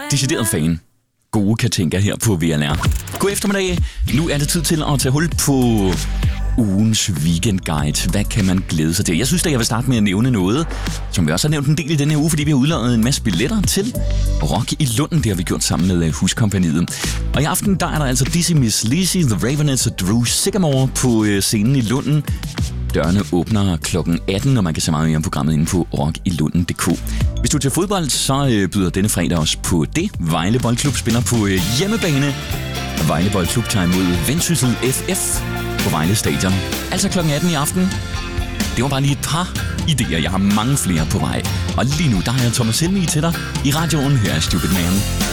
decideret fan. Gode Katinka her på VLR. God eftermiddag. Nu er det tid til at tage hul på ugens weekendguide. Hvad kan man glæde sig til? Jeg synes, at jeg vil starte med at nævne noget, som vi også har nævnt en del i denne her uge, fordi vi har udløjet en masse billetter til Rock i Lunden. Det har vi gjort sammen med Huskompagniet. Og i aften, der er der altså Dizzy Miss Lizzy, The Ravenettes og Drew Sycamore på scenen i Lunden. Dørene åbner kl. 18, og man kan se meget mere om programmet inde på rockilunden.dk. Hvis du er til fodbold, så byder denne fredag også på det. Vejle Boldklub spiller på hjemmebane. Vejle Boldklub tager imod Vendsyssel FF på Vejle Stadion. Altså kl. 18 i aften. Det var bare lige et par idéer. Jeg har mange flere på vej. Og lige nu, der har jeg Thomas Helmig til dig. I radioen her er Stupid Man.